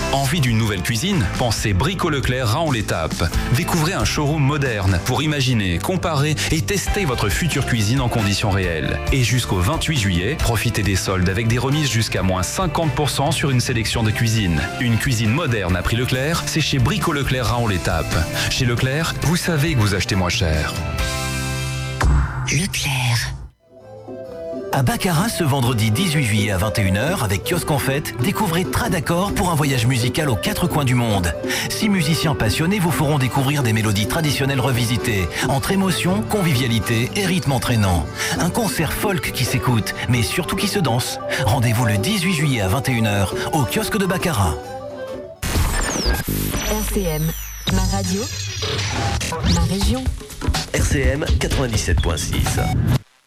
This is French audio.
Envie d'une nouvelle cuisine? Pensez Brico Leclerc Raon-l'Étape. Découvrez un showroom moderne pour imaginer, comparer et tester votre future cuisine en conditions réelles. Et jusqu'au 28 juillet, profitez des soldes avec des remises jusqu'à moins 50% sur une sélection de cuisines. Une cuisine moderne à prix Leclerc, c'est chez Brico Leclerc Raon-l'Étape. Chez Leclerc, vous savez que vous achetez moins cher. Leclerc. À Baccarat, ce vendredi 18 juillet à 21h, avec Kiosque en Fête, découvrez Tradaccord pour un voyage musical aux 4 coins du monde. 6 musiciens passionnés vous feront découvrir des mélodies traditionnelles revisitées, entre émotion, convivialité et rythme entraînant. Un concert folk qui s'écoute, mais surtout qui se danse. Rendez-vous le 18 juillet à 21h, au Kiosque de Baccarat. RCM, ma radio, ma région. RCM 97.6.